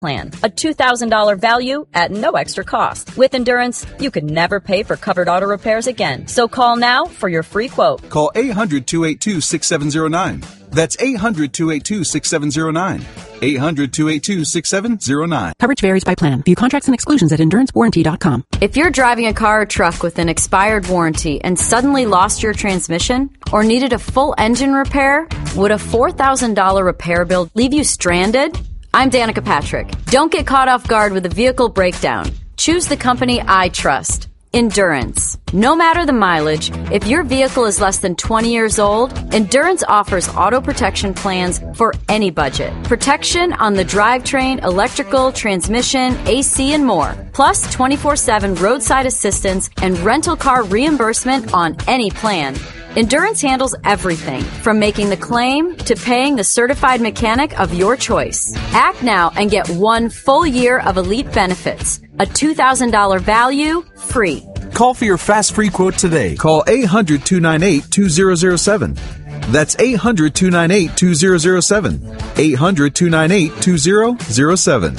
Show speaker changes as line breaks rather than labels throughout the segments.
plan. A $2,000 value at no extra cost. With Endurance, you could never pay for covered auto repairs again. So call now for your free quote.
Call 800-282-6709. That's 800-282-6709. 800-282-6709.
Coverage varies by plan. View contracts and exclusions at endurancewarranty.com.
If you're driving a car or truck with an expired warranty and suddenly lost your transmission or needed a full engine repair, would a $4,000 repair bill leave you stranded? I'm Danica Patrick. Don't get caught off guard with a vehicle breakdown. Choose the company I trust. Endurance. No matter the mileage, if your vehicle is less than 20 years old, Endurance offers auto protection plans for any budget. Protection on the drivetrain, electrical, transmission, AC, and more. Plus 24/7 roadside assistance and rental car reimbursement on any plan. Endurance handles everything, from making the claim to paying the certified mechanic of your choice. Act now and get 1 full year of elite benefits. A $2,000 value, free.
Call for your fast free quote today. Call 800-298-2007. That's 800-298-2007. 800-298-2007.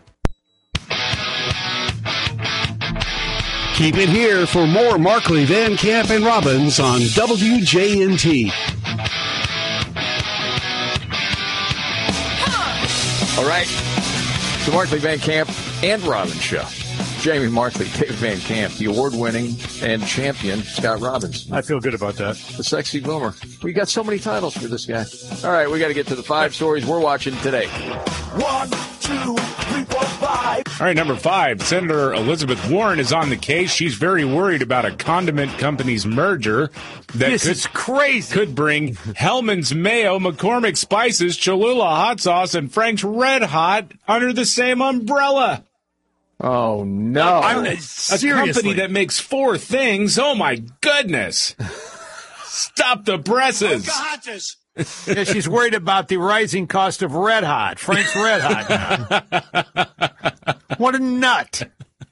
Keep it here for more Markley, Van Camp, and Robbins on WJNT.
All right. The Markley, Van Camp, and Robbins Show. Jamie Markley, David Van Camp, the award-winning and champion Scott Robbins.
I feel good about that.
The sexy boomer. We got so many titles for this guy. All right, we got to get to the 5 stories we're watching today.
1, 2, 3, 4, 5.
All right, number 5. Senator Elizabeth Warren is on the case. She's very worried about a condiment company's merger that could bring Hellman's Mayo, McCormick Spices, Cholula Hot Sauce, and Frank's Red Hot under the same umbrella.
Oh, no.
A company that makes 4 things. Oh, my goodness. Stop the presses.
Yeah, she's worried about the rising cost of Red Hot, Frank's Red Hot. What a nut.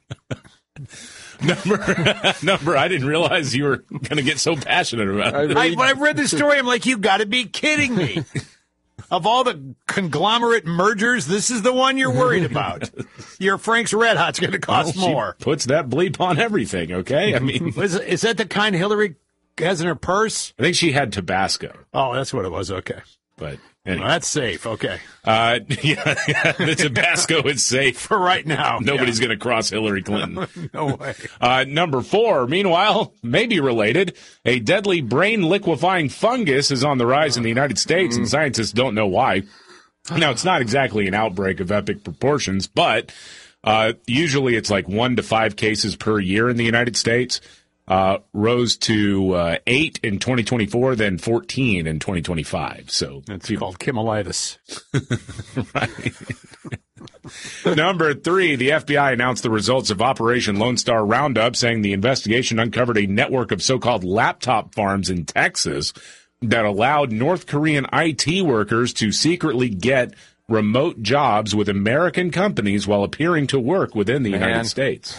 Number, I didn't realize you were going to get so passionate about it.
When I read the story, I'm like, you got to be kidding me. Of all the conglomerate mergers, this is the one you're worried about. Your Frank's Red Hot's going to cost more.
Puts that bleep on everything, okay? I mean,
is that the kind Hillary has in her purse?
I think she had Tabasco.
Oh, that's what it was. Okay.
But anyway.
Well, that's safe. Okay.
Yeah, the Tabasco is safe.
For right now.
Nobody's going to cross Hillary Clinton.
No way.
Number 4, meanwhile, maybe related, a deadly brain liquefying fungus is on the rise in the United States, and scientists don't know why. Now, it's not exactly an outbreak of epic proportions, but usually it's like 1 to 5 cases per year in the United States. Rose to 8 in 2024, then 14 in 2025. So
it's called Kimolitis.
Right. Number 3, the FBI announced the results of Operation Lone Star Roundup, saying the investigation uncovered a network of so-called laptop farms in Texas that allowed North Korean IT workers to secretly get remote jobs with American companies while appearing to work within the United States.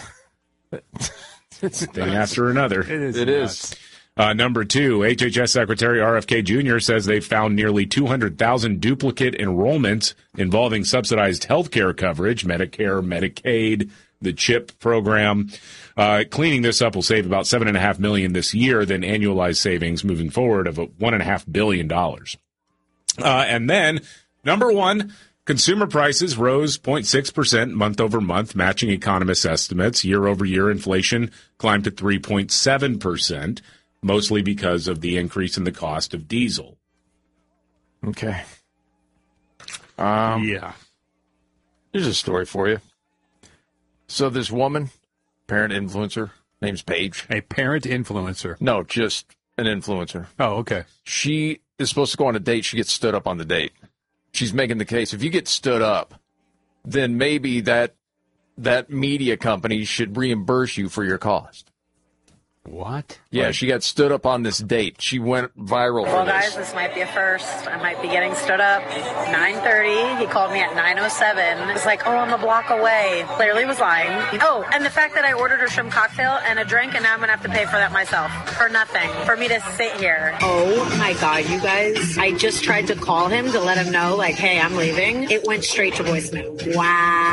Thing after another.
It is.
Number 2, HHS Secretary RFK Jr. says they found nearly 200,000 duplicate enrollments involving subsidized health care coverage, Medicare, Medicaid, the CHIP program. Cleaning this up will save about $7.5 million this year, then annualized savings moving forward of $1.5 billion. And then, number 1, consumer prices rose 0.6% month over month, matching economists' estimates. Year-over-year inflation climbed to 3.7%, mostly because of the increase in the cost of diesel.
Okay.
Yeah.
Here's a story for you. So this woman, parent influencer, name's Paige.
A parent influencer?
No, just an influencer.
Oh, okay.
She is supposed to go on a date. She gets stood up on the date. She's making the case, if you get stood up, then maybe that media company should reimburse you for your cost.
What?
Yeah, she got stood up on this date. She went viral for
Well,
this.
guys, this might be a first. I might be getting stood up. 9:30. He called me at 9:07. It was like, oh, I'm a block away. Clearly was lying. Oh, and the fact that I ordered a shrimp cocktail and a drink, and now I'm going to have to pay for that myself. For nothing. For me to sit here. Oh, my God, you guys. I just tried to call him to let him know, like, hey, I'm leaving. It went straight to voicemail. Wow.